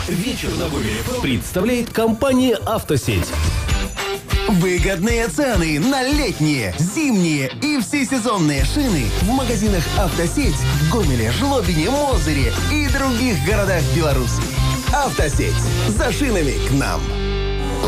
Вечер на Гомеле представляет компания «Автосеть». Выгодные цены на летние, зимние и всесезонные шины в магазинах «Автосеть» в Гомеле, Жлобине, Мозыре и других городах Беларуси. «Автосеть». За шинами к нам.